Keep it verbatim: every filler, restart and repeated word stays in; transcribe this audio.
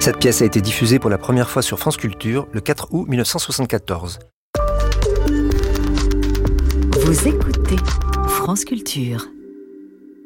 Cette pièce a été diffusée pour la première fois sur France Culture le quatre août mille neuf cent soixante-quatorze. Vous écoutez France Culture.